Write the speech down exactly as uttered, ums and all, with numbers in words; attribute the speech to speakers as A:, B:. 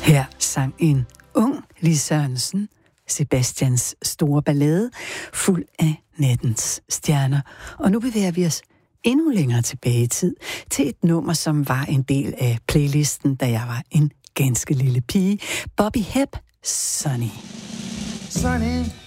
A: Her sang en ung Lis Sørensen Sebastians store ballade, fuld af nattens stjerner. Og nu bevæger vi os endnu længere tilbage i tid, til et nummer, som var en del af playlisten, da jeg var en ganske lille pige. Bobby Hebb, Sunny.
B: Sunny,